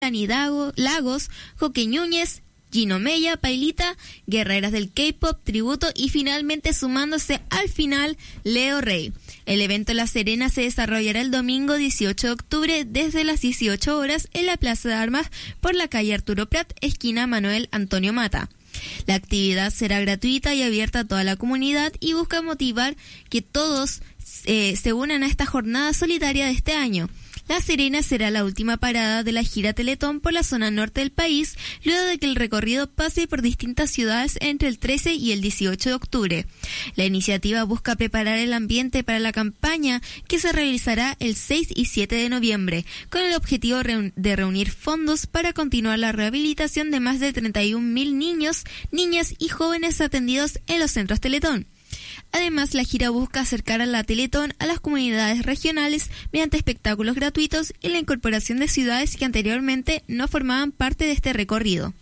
Anidago, Lagos, Joque Núñez, Gino Mella, Pailita, guerreras del K-pop, tributo y finalmente sumándose al final Leo Rey. El evento en La Serena se desarrollará el domingo 18 de octubre desde las 18 horas en la Plaza de Armas por la calle Arturo Prat, esquina Manuel Antonio Mata. La actividad será gratuita y abierta a toda la comunidad y busca motivar que todos se unan a esta jornada solidaria de este año. La Serena será la última parada de la gira Teletón por la zona norte del país, luego de que el recorrido pase por distintas ciudades entre el 13 y el 18 de octubre. La iniciativa busca preparar el ambiente para la campaña que se realizará el 6 y 7 de noviembre, con el objetivo de reunir fondos para continuar la rehabilitación de más de 31.000 niños, niñas y jóvenes atendidos en los centros Teletón. Además, la gira busca acercar a la Teletón a las comunidades regionales mediante espectáculos gratuitos y la incorporación de ciudades que anteriormente no formaban parte de este recorrido.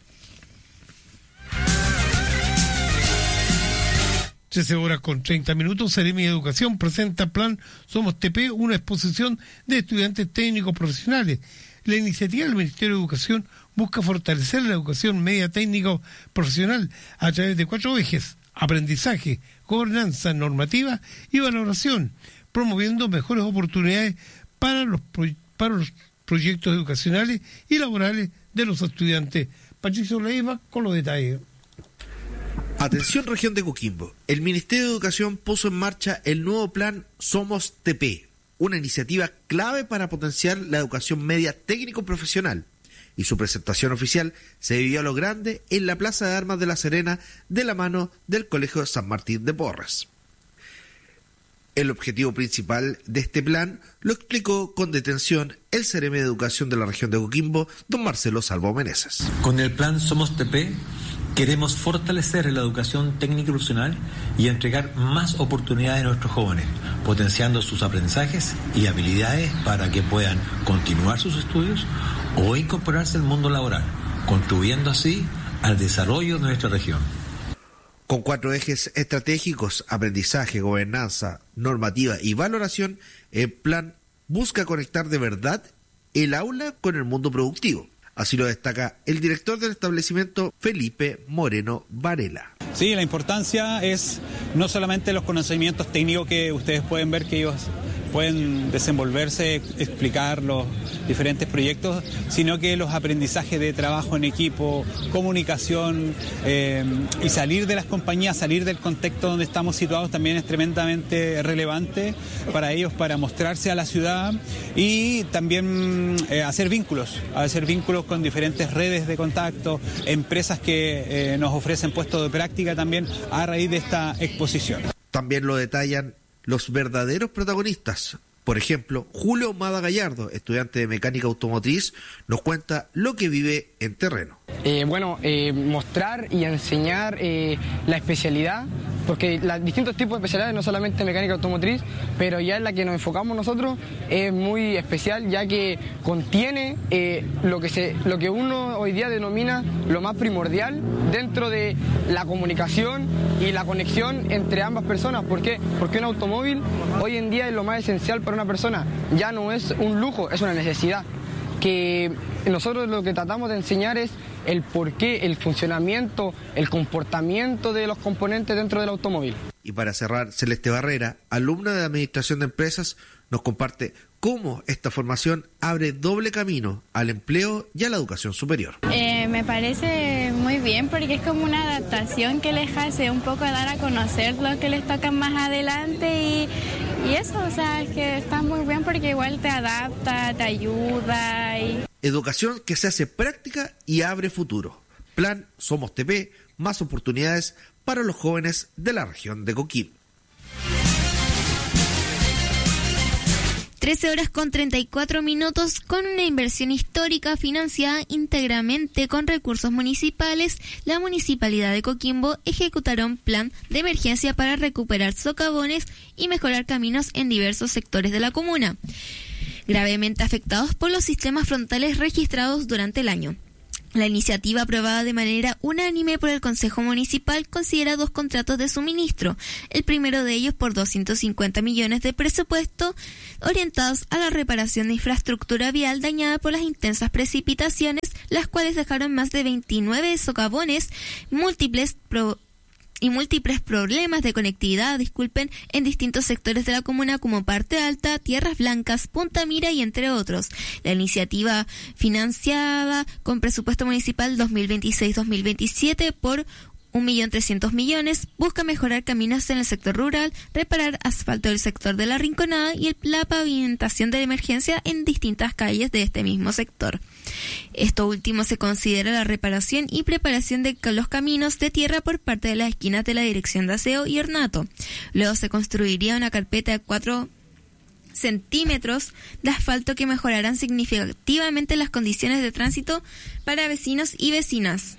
13:30. Seremi de Educación presenta Plan Somos TP, una exposición de estudiantes técnicos profesionales. La iniciativa del Ministerio de Educación busca fortalecer la educación media técnico profesional a través de 4 ejes: aprendizaje, gobernanza, normativa y valoración, promoviendo mejores oportunidades para los proyectos educacionales y laborales de los estudiantes. Patricio Leiva con los detalles. Atención región de Coquimbo. El Ministerio de Educación puso en marcha el nuevo plan Somos TP, una iniciativa clave para potenciar la educación media técnico profesional. Y su presentación oficial se vivió a lo grande en la Plaza de Armas de La Serena de la mano del Colegio San Martín de Porres. El objetivo principal de este plan lo explicó con detención el Seremi de Educación de la región de Coquimbo, don Marcelo Salvo Meneses. Con el plan Somos TP queremos fortalecer la educación técnica y profesional y entregar más oportunidades a nuestros jóvenes, potenciando sus aprendizajes y habilidades para que puedan continuar sus estudios o incorporarse al mundo laboral, contribuyendo así al desarrollo de nuestra región. Con 4 ejes estratégicos: aprendizaje, gobernanza, normativa y valoración, el plan busca conectar de verdad el aula con el mundo productivo. Así lo destaca el director del establecimiento, Felipe Moreno Varela. Sí, la importancia es no solamente los conocimientos técnicos que ustedes pueden ver que ellos pueden desenvolverse, explicar los diferentes proyectos, sino que los aprendizajes de trabajo en equipo, comunicación y salir de las compañías, salir del contexto donde estamos situados también es tremendamente relevante para ellos, para mostrarse a la ciudad y también hacer vínculos con diferentes redes de contacto, empresas que nos ofrecen puestos de práctica también a raíz de esta exposición. También lo detallan los verdaderos protagonistas. Por ejemplo, Julio Mada Gallardo, estudiante de mecánica automotriz, nos cuenta lo que vive en terreno. Mostrar y enseñar la especialidad, porque los distintos tipos de especialidades, no solamente mecánica automotriz, pero ya en la que nos enfocamos nosotros es muy especial, ya que contiene lo que uno hoy día denomina lo más primordial dentro de la comunicación y la conexión entre ambas personas. ¿Por qué? Porque un automóvil hoy en día es lo más esencial para una persona, ya no es un lujo, es una necesidad. Que nosotros lo que tratamos de enseñar es el porqué, el funcionamiento, el comportamiento de los componentes dentro del automóvil. Y para cerrar, Celeste Barrera, alumna de Administración de Empresas, nos comparte cómo esta formación abre doble camino al empleo y a la educación superior. Me parece muy bien porque es como una adaptación que les hace un poco dar a conocer lo que les toca más adelante y eso, o sea, es que está muy bien porque igual te adapta, te ayuda. Educación que se hace práctica y abre futuro. Plan Somos TP, más oportunidades para los jóvenes de la región de Coquimbo. 13:34. Con una inversión histórica financiada íntegramente con recursos municipales, la Municipalidad de Coquimbo ejecutará un plan de emergencia para recuperar socavones y mejorar caminos en diversos sectores de la comuna, gravemente afectados por los sistemas frontales registrados durante el año. La iniciativa, aprobada de manera unánime por el Consejo Municipal, considera 2 contratos de suministro, el primero de ellos por 250 millones de presupuesto, orientados a la reparación de infraestructura vial dañada por las intensas precipitaciones, las cuales dejaron más de 29 socavones, múltiples problemas de conectividad, en distintos sectores de la comuna como Parte Alta, Tierras Blancas, Punta Mira y entre otros. La iniciativa, financiada con presupuesto municipal 2026-2027 por 1.300.000.000, busca mejorar caminos en el sector rural, reparar asfalto del sector de La Rinconada y la pavimentación de emergencia en distintas calles de este mismo sector. Esto último se considera la reparación y preparación de los caminos de tierra por parte de las esquinas de la Dirección de Aseo y Ornato. Luego se construiría una carpeta de 4 centímetros de asfalto que mejorarán significativamente las condiciones de tránsito para vecinos y vecinas.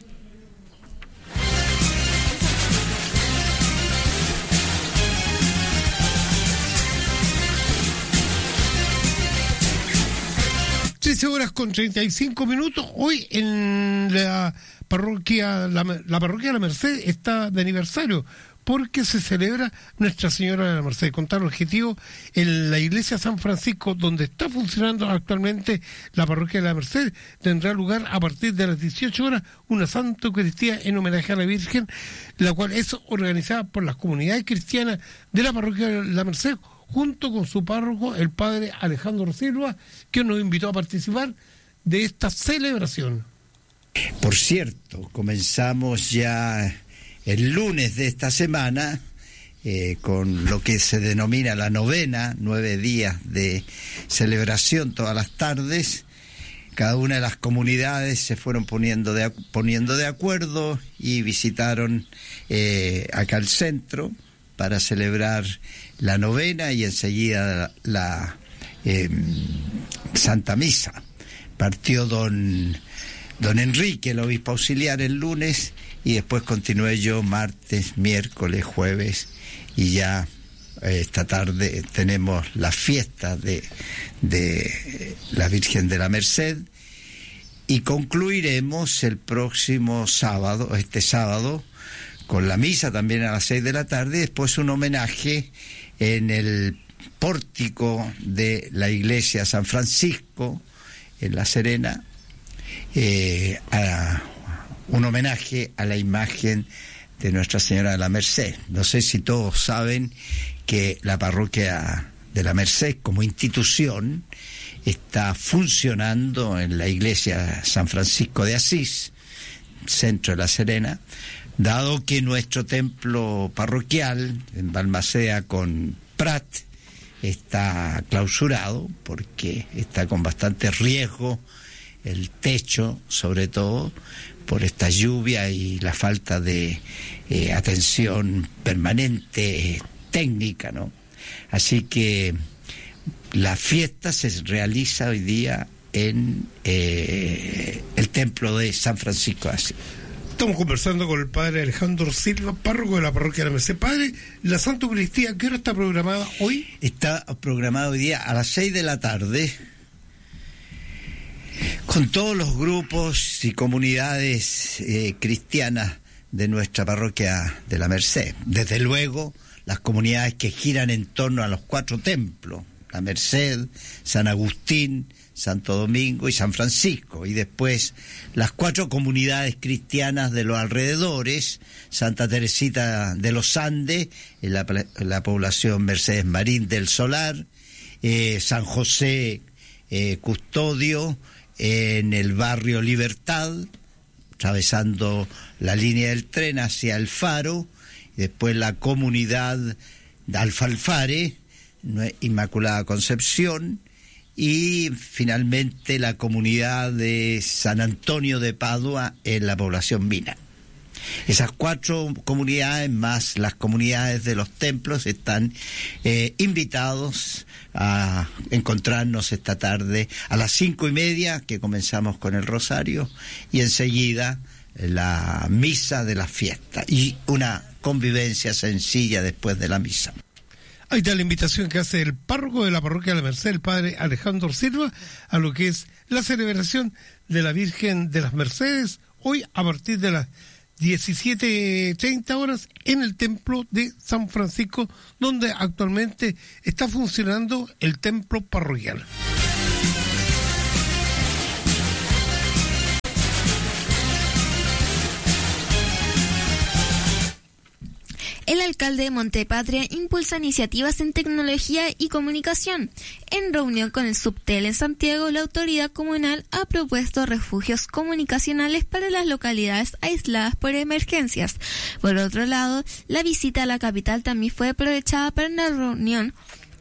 Horas con 35 minutos. Hoy en la parroquia la parroquia de la Merced está de aniversario porque se celebra Nuestra Señora de la Merced. Con tal objetivo, en la iglesia San Francisco, donde está funcionando actualmente la parroquia de la Merced, tendrá lugar a partir de las 18 horas una Santa Eucaristía en homenaje a la Virgen, la cual es organizada por las comunidades cristianas de la parroquia de la Merced, junto con su párroco, el padre Alejandro Silva, que nos invitó a participar de esta celebración. Por cierto, comenzamos ya el lunes de esta semana con lo que se denomina la novena, 9 días de celebración todas las tardes. Cada una de las comunidades se fueron poniendo de acuerdo y visitaron acá al centro para celebrar la novena y enseguida la Santa Misa. Partió don Enrique, el obispo auxiliar, el lunes, y después continué yo martes, miércoles, jueves, y ya esta tarde tenemos la fiesta de la Virgen de la Merced, y concluiremos el próximo sábado, este sábado, con la misa también a las 6 de la tarde, y después un homenaje en el pórtico de la iglesia San Francisco, en La Serena, un homenaje a la imagen de Nuestra Señora de la Merced. No sé si todos saben que la parroquia de la Merced como institución está funcionando en la iglesia San Francisco de Asís, centro de La Serena, dado que nuestro templo parroquial en Balmaceda con Prat está clausurado porque está con bastante riesgo el techo, sobre todo por esta lluvia y la falta de atención permanente técnica, ¿no? Así que la fiesta se realiza hoy día en el templo de San Francisco de Asís. Estamos conversando con el padre Alejandro Silva, párroco de la parroquia de la Merced. Padre, la Santa Eucaristía, ¿qué hora está programada hoy? Está programada hoy día a las 6 de la tarde, con todos los grupos y comunidades cristianas de nuestra parroquia de la Merced. Desde luego, las comunidades que giran en torno a los 4 templos, la Merced, San Agustín, Santo Domingo y San Francisco, y después las 4 comunidades cristianas de los alrededores, Santa Teresita de los Andes, en la población Mercedes Marín del Solar, San José Custodio, en el barrio Libertad, atravesando la línea del tren hacia el Faro, y después la comunidad de Alfalfare, Inmaculada Concepción, y finalmente la comunidad de San Antonio de Padua en la población Mina. Esas 4 comunidades más las comunidades de los templos están invitados a encontrarnos esta tarde a las 5:30, que comenzamos con el rosario, y enseguida la misa de la fiesta y una convivencia sencilla después de la misa. Ahí está la invitación que hace el párroco de la parroquia de la Merced, el padre Alejandro Silva, a lo que es la celebración de la Virgen de las Mercedes, hoy a partir de las 17:30 horas en el templo de San Francisco, donde actualmente está funcionando el templo parroquial. El alcalde de Montepatria impulsa iniciativas en tecnología y comunicación. En reunión con el Subtel en Santiago, la autoridad comunal ha propuesto refugios comunicacionales para las localidades aisladas por emergencias. Por otro lado, la visita a la capital también fue aprovechada para una reunión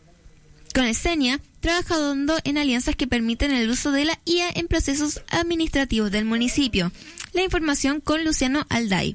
con el CENIA, trabajando en alianzas que permiten el uso de la IA en procesos administrativos del municipio. La información con Luciano Alday.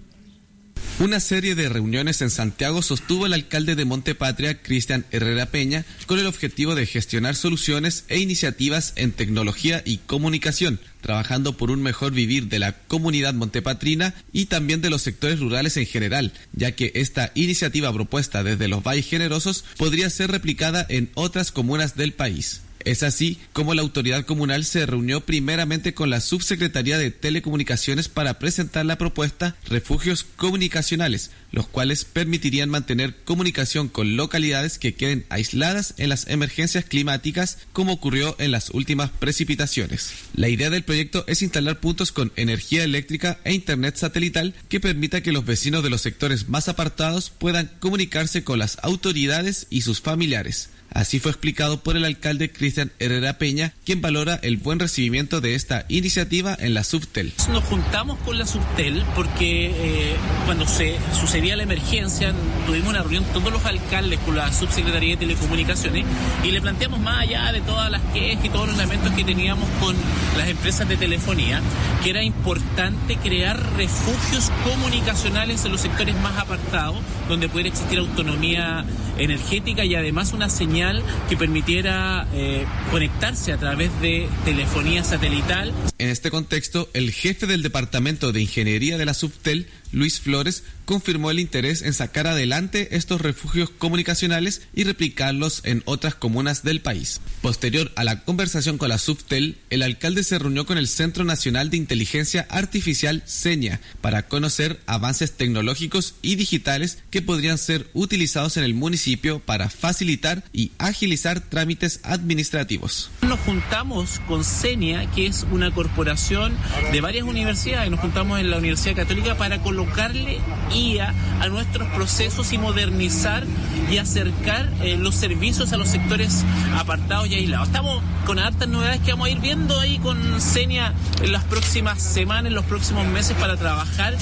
Una serie de reuniones en Santiago sostuvo el alcalde de Montepatria, Cristian Herrera Peña, con el objetivo de gestionar soluciones e iniciativas en tecnología y comunicación, trabajando por un mejor vivir de la comunidad montepatrina y también de los sectores rurales en general, ya que esta iniciativa propuesta desde los Valles Generosos podría ser replicada en otras comunas del país. Es así como la autoridad comunal se reunió primeramente con la Subsecretaría de Telecomunicaciones para presentar la propuesta Refugios Comunicacionales, los cuales permitirían mantener comunicación con localidades que queden aisladas en las emergencias climáticas, como ocurrió en las últimas precipitaciones. La idea del proyecto es instalar puntos con energía eléctrica e internet satelital que permita que los vecinos de los sectores más apartados puedan comunicarse con las autoridades y sus familiares. Así fue explicado por el alcalde Cristian Herrera Peña, quien valora el buen recibimiento de esta iniciativa en la Subtel. Nos juntamos con la Subtel porque cuando se sucedía la emergencia tuvimos una reunión todos los alcaldes con la Subsecretaría de Telecomunicaciones y le planteamos, más allá de todas las quejas y todos los lamentos que teníamos con las empresas de telefonía, que era importante crear refugios comunicacionales en los sectores más apartados, donde pudiera existir autonomía energética y además una señal que permitiera conectarse a través de telefonía satelital. En este contexto, el jefe del Departamento de Ingeniería de la Subtel, Luis Flores, confirmó el interés en sacar adelante estos refugios comunicacionales y replicarlos en otras comunas del país. Posterior a la conversación con la Subtel, el alcalde se reunió con el Centro Nacional de Inteligencia Artificial, CENIA, para conocer avances tecnológicos y digitales que podrían ser utilizados en el municipio para facilitar y agilizar trámites administrativos. Nos juntamos con CENIA, que es una corporación de varias universidades. Nos juntamos en la Universidad Católica para colocarle IA a nuestros procesos y modernizar y acercar los servicios a los sectores apartados y aislados. Estamos con hartas novedades que vamos a ir viendo ahí con CENIA en las próximas semanas, en los próximos meses, para trabajar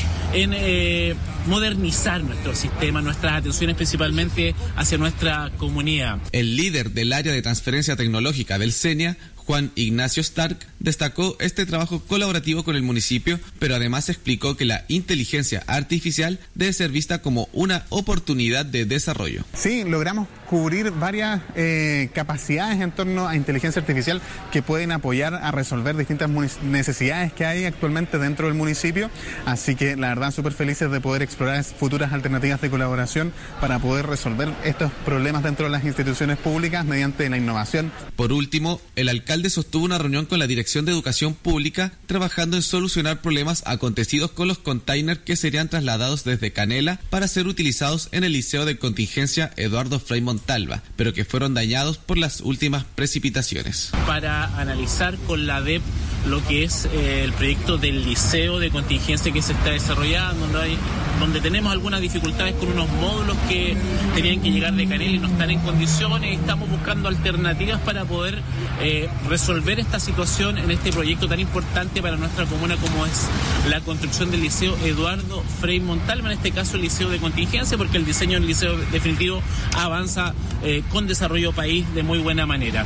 en modernizar nuestro sistema, nuestras atenciones principalmente hacia nuestra comunidad. El líder del área de transferencia tecnológica del CENIA, Juan Ignacio Stark, destacó este trabajo colaborativo con el municipio, pero además explicó que la inteligencia artificial debe ser vista como una oportunidad de desarrollo. Sí, logramos cubrir varias capacidades en torno a inteligencia artificial que pueden apoyar a resolver distintas necesidades que hay actualmente dentro del municipio, así que la verdad súper felices de poder explorar futuras alternativas de colaboración para poder resolver estos problemas dentro de las instituciones públicas mediante la innovación. Por último, el alcalde sostuvo una reunión con la Dirección de Educación Pública trabajando en solucionar problemas acontecidos con los containers que serían trasladados desde Canela para ser utilizados en el Liceo de Contingencia Eduardo Frei Montalva, pero que fueron dañados por las últimas precipitaciones. Para analizar con la DEP lo que es el proyecto del Liceo de Contingencia que se está desarrollando, donde tenemos algunas dificultades con unos módulos que tenían que llegar de Canela y no están en condiciones. Estamos buscando alternativas para poder resolver esta situación en este proyecto tan importante para nuestra comuna como es la construcción del Liceo Eduardo Frei Montalva, en este caso el Liceo de Contingencia, porque el diseño del liceo definitivo avanza con desarrollo país de muy buena manera.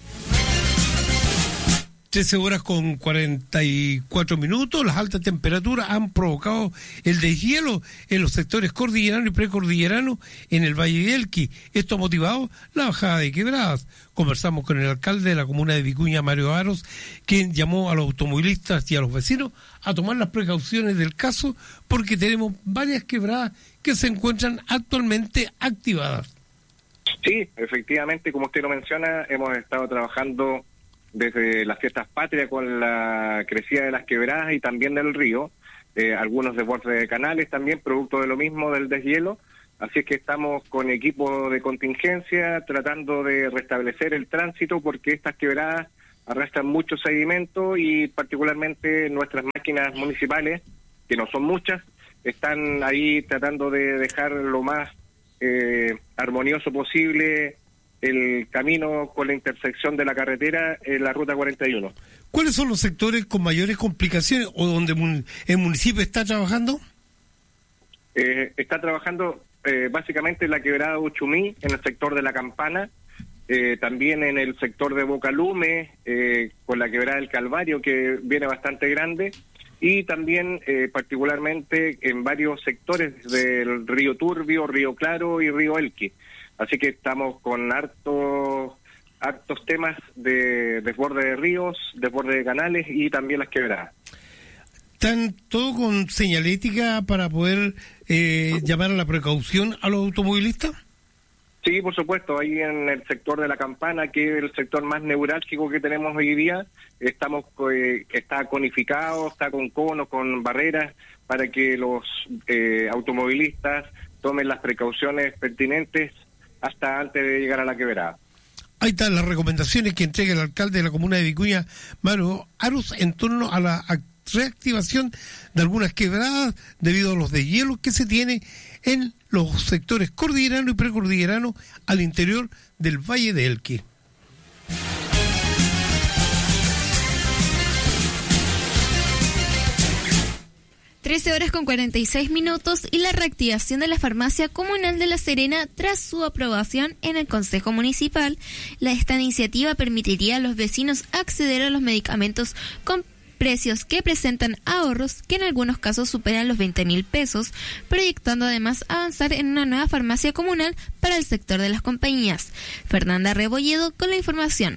13 horas con 44 minutos. Las altas temperaturas han provocado el deshielo en los sectores cordillerano y precordillerano en el Valle de Elqui. Esto ha motivado la bajada de quebradas. Conversamos con el alcalde de la comuna de Vicuña, Mario Aros, quien llamó a los automovilistas y a los vecinos a tomar las precauciones del caso porque tenemos varias quebradas que se encuentran actualmente activadas. Sí, efectivamente, como usted lo menciona, hemos estado trabajando desde las fiestas patrias con la crecida de las quebradas y también del río, algunos desbordes de canales también, producto de lo mismo del deshielo. Así es que estamos con equipo de contingencia tratando de restablecer el tránsito porque estas quebradas arrastran mucho sedimento y particularmente nuestras máquinas municipales, que no son muchas, están ahí tratando de dejar lo más armonioso posible el camino con la intersección de la carretera en la ruta 41. ¿Cuáles son los sectores con mayores complicaciones o donde el municipio está trabajando? Está trabajando básicamente en la quebrada Uchumí, en el sector de La Campana, también en el sector de Bocalume, con la quebrada del Calvario, que viene bastante grande, y también particularmente en varios sectores del río Turbio, Río Claro y río Elqui. Así que estamos con hartos temas de desborde de ríos, desborde de canales y también las quebradas. ¿Están todo con señalética para poder llamar a la precaución a los automovilistas? Sí, por supuesto, ahí en el sector de La Campana, que es el sector más neurálgico que tenemos hoy día, está conificado, está con conos, con barreras, para que los automovilistas tomen las precauciones pertinentes hasta antes de llegar a la quebrada. Ahí están las recomendaciones que entrega el alcalde de la comuna de Vicuña, Mario Aros, en torno a la reactivación de algunas quebradas debido a los deshielos que se tiene en los sectores cordillerano y precordillerano al interior del Valle de Elqui. Horas con 46 minutos y la reactivación de la farmacia comunal de La Serena tras su aprobación en el Consejo Municipal. Esta iniciativa permitiría a los vecinos acceder a los medicamentos con precios que presentan ahorros que en algunos casos superan los 20.000 pesos, proyectando además avanzar en una nueva farmacia comunal para el sector de las compañías. Fernanda Rebolledo con la información.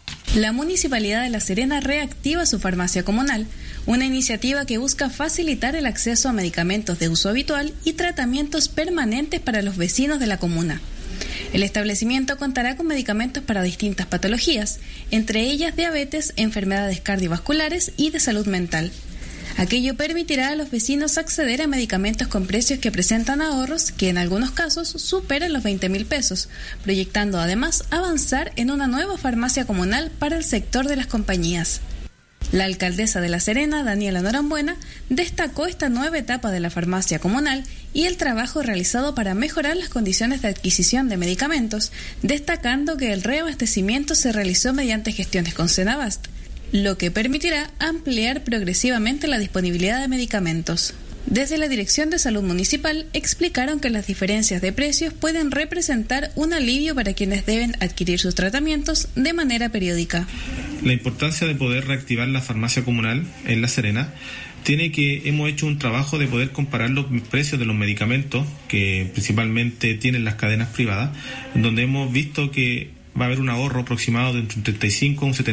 La Municipalidad de La Serena reactiva su farmacia comunal, una iniciativa que busca facilitar el acceso a medicamentos de uso habitual y tratamientos permanentes para los vecinos de la comuna. El establecimiento contará con medicamentos para distintas patologías, entre ellas diabetes, enfermedades cardiovasculares y de salud mental. Aquello permitirá a los vecinos acceder a medicamentos con precios que presentan ahorros que en algunos casos superan los 20.000 pesos, proyectando además avanzar en una nueva farmacia comunal para el sector de las compañías. La alcaldesa de La Serena, Daniela Norambuena, destacó esta nueva etapa de la farmacia comunal y el trabajo realizado para mejorar las condiciones de adquisición de medicamentos, destacando que el reabastecimiento se realizó mediante gestiones con Senabast, lo que permitirá ampliar progresivamente la disponibilidad de medicamentos. Desde la Dirección de Salud Municipal explicaron que las diferencias de precios pueden representar un alivio para quienes deben adquirir sus tratamientos de manera periódica. La importancia de poder reactivar la farmacia comunal en La Serena tiene que hemos hecho un trabajo de poder comparar los precios de los medicamentos que principalmente tienen las cadenas privadas, en donde hemos visto que va a haber un ahorro aproximado de entre un 35 a un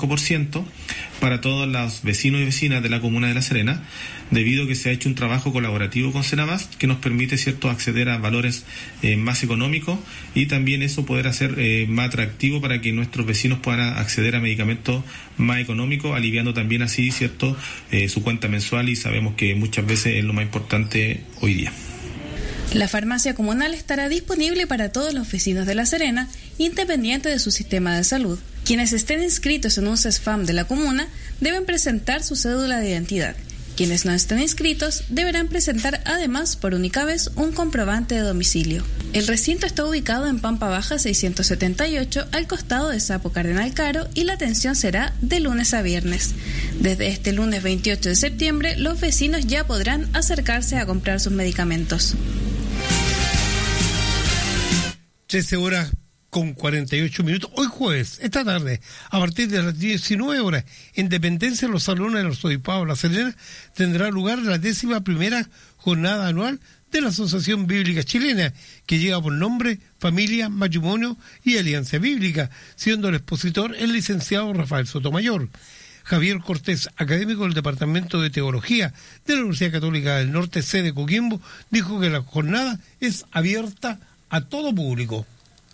75% para todos los vecinos y vecinas de la comuna de La Serena, debido a que se ha hecho un trabajo colaborativo con Senabast que nos permite, cierto, acceder a valores más económicos y también eso poder hacer más atractivo para que nuestros vecinos puedan acceder a medicamentos más económicos, aliviando también así, cierto, su cuenta mensual, y sabemos que muchas veces es lo más importante hoy día. La farmacia comunal estará disponible para todos los vecinos de La Serena, independiente de su sistema de salud. Quienes estén inscritos en un CESFAM de la comuna deben presentar su cédula de identidad. Quienes no estén inscritos deberán presentar además por única vez un comprobante de domicilio. El recinto está ubicado en Pampa Baja 678 al costado de Sapo Cardenal Caro y la atención será de lunes a viernes. Desde este lunes 28 de septiembre los vecinos ya podrán acercarse a comprar sus medicamentos. 13 horas con 48 minutos. Hoy jueves, esta tarde, a partir de las 19 horas, en Dependencia en los salones del Arzobispado de La Serena, tendrá lugar la 11ª jornada anual de la Asociación Bíblica Chilena, que lleva por nombre Familia, Matrimonio y Alianza Bíblica, siendo el expositor el licenciado Rafael Sotomayor. Javier Cortés, académico del Departamento de Teología de la Universidad Católica del Norte, sede Coquimbo, dijo que la jornada es abierta a todo público.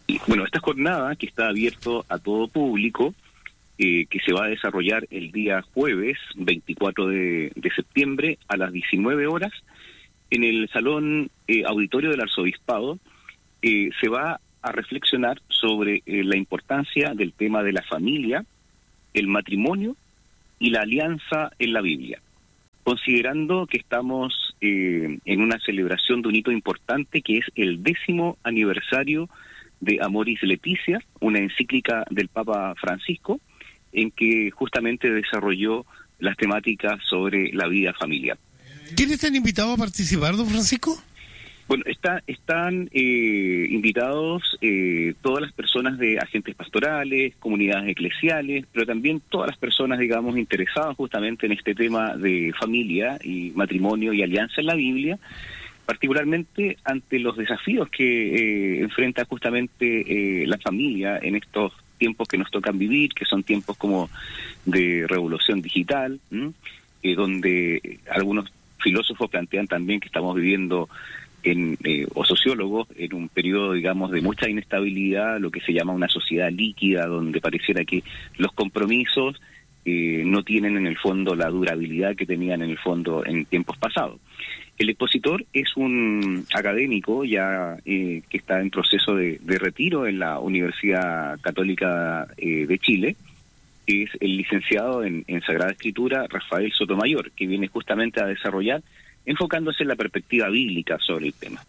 Bueno, esta jornada que está abierto a todo público, que se va a desarrollar el día jueves 24 de septiembre a las 19 horas en el Salón Auditorio del Arzobispado, se va a reflexionar sobre la importancia del tema de la familia, el matrimonio y la alianza en la Biblia. Considerando que estamos en una celebración de un hito importante que es el 10º aniversario de Amoris Laetitia, una encíclica del Papa Francisco, en que justamente desarrolló las temáticas sobre la vida familiar. ¿Quiénes están invitados a participar, don Francisco? Bueno, están invitados todas las personas de agentes pastorales, comunidades eclesiales, pero también todas las personas, digamos, interesadas justamente en este tema de familia y matrimonio y alianza en la Biblia, particularmente ante los desafíos que enfrenta justamente la familia en estos tiempos que nos tocan vivir, que son tiempos como de revolución digital, donde algunos filósofos plantean también que estamos viviendo o sociólogos en un periodo, digamos, de mucha inestabilidad, lo que se llama una sociedad líquida, donde pareciera que los compromisos no tienen en el fondo la durabilidad que tenían en el fondo en tiempos pasados. El expositor es un académico ya que está en proceso de retiro en la Universidad Católica de Chile, que es el licenciado en Sagrada Escritura Rafael Sotomayor, que viene justamente a desarrollar, enfocándose en la perspectiva bíblica sobre el tema.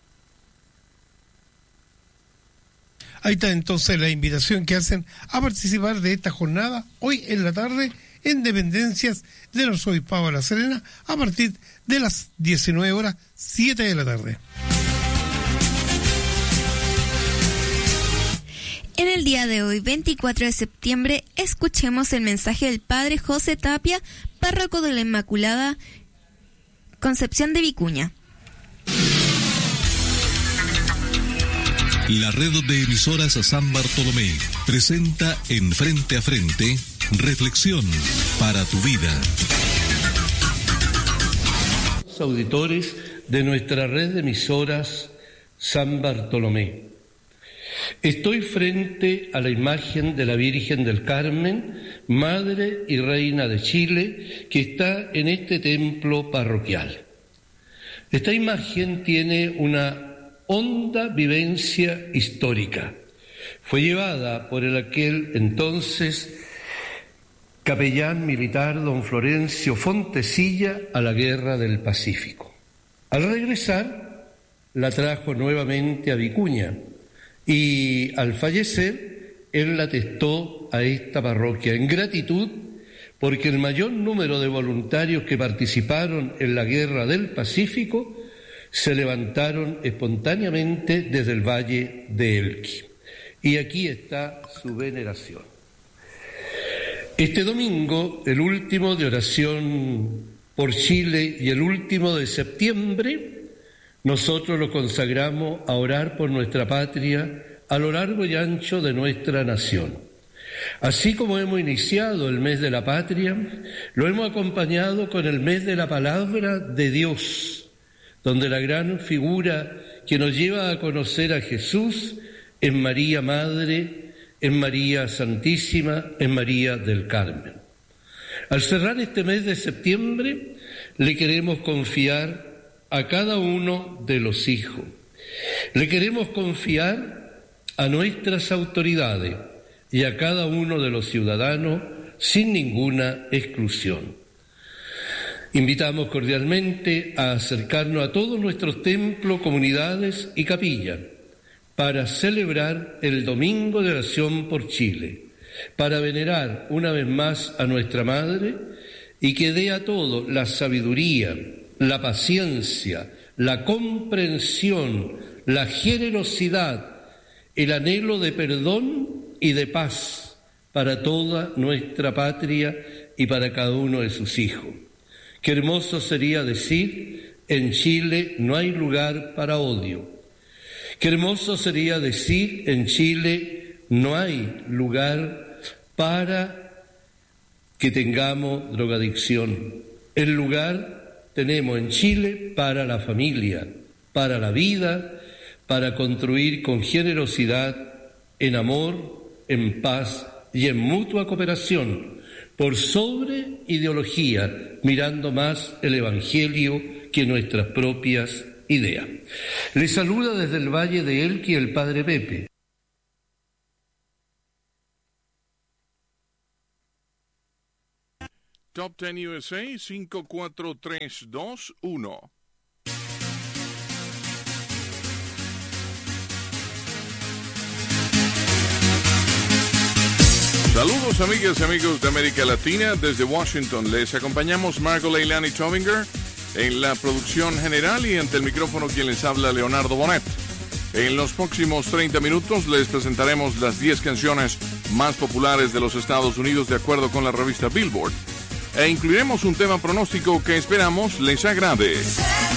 Ahí está entonces la invitación que hacen a participar de esta jornada hoy en la tarde en dependencias del Arzobispado de La Serena a partir de las 19 horas, 7 de la tarde. En el día de hoy, 24 de septiembre, escuchemos el mensaje del Padre José Tapia, párroco de la Inmaculada Concepción de Vicuña. La red de emisoras San Bartolomé presenta en Frente a Frente Reflexión para tu vida. Auditores de nuestra red de emisoras San Bartolomé. Estoy frente a la imagen de la Virgen del Carmen, Madre y Reina de Chile, que está en este templo parroquial. Esta imagen tiene una honda vivencia histórica. Fue llevada por aquel entonces capellán militar don Florencio Fontecilla a la Guerra del Pacífico. Al regresar, la trajo nuevamente a Vicuña y al fallecer, él la testó a esta parroquia en gratitud porque el mayor número de voluntarios que participaron en la Guerra del Pacífico se levantaron espontáneamente desde el Valle de Elqui. Y aquí está su veneración. Este domingo, el último de oración por Chile y el último de septiembre, nosotros lo consagramos a orar por nuestra patria a lo largo y ancho de nuestra nación. Así como hemos iniciado el mes de la patria, lo hemos acompañado con el mes de la palabra de Dios, donde la gran figura que nos lleva a conocer a Jesús es María Madre, es María Santísima, es María del Carmen. Al cerrar este mes de septiembre, le queremos confiar a cada uno de los hijos. Le queremos confiar a nuestras autoridades y a cada uno de los ciudadanos sin ninguna exclusión. Invitamos cordialmente a acercarnos a todos nuestros templos, comunidades y capillas para celebrar el Domingo de Oración por Chile, para venerar una vez más a nuestra Madre y que dé a todos la sabiduría, la paciencia, la comprensión, la generosidad, el anhelo de perdón y de paz para toda nuestra patria y para cada uno de sus hijos. Qué hermoso sería decir, en Chile no hay lugar para odio. Qué hermoso sería decir, en Chile no hay lugar para que tengamos drogadicción. El lugar tenemos en Chile para la familia, para la vida, para construir con generosidad en amor, en paz y en mutua cooperación, por sobre ideología, mirando más el Evangelio que nuestras propias ideas. Les saluda desde el Valle de Elqui el Padre Pepe. Top 10 USA 54321. Saludos amigas y amigos de América Latina, desde Washington les acompañamos Margot Leilani Tovinger en la producción general y ante el micrófono quien les habla Leonardo Bonet. En los próximos 30 minutos les presentaremos las 10 canciones más populares de los Estados Unidos de acuerdo con la revista Billboard e incluiremos un tema pronóstico que esperamos les agrade.